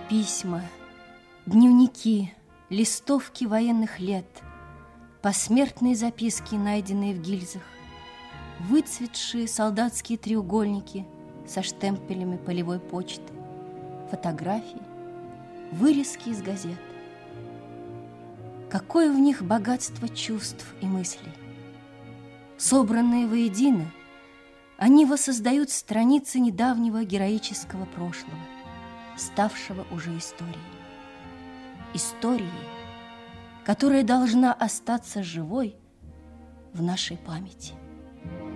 Письма, дневники, листовки военных лет, посмертные записки, найденные в гильзах, выцветшие солдатские треугольники со штемпелями полевой почты, фотографии, вырезки из газет. Какое в них богатство чувств и мыслей! Собранные воедино, они воссоздают страницы недавнего героического прошлого, ставшего уже историей. Историей, которая должна остаться живой в нашей памяти.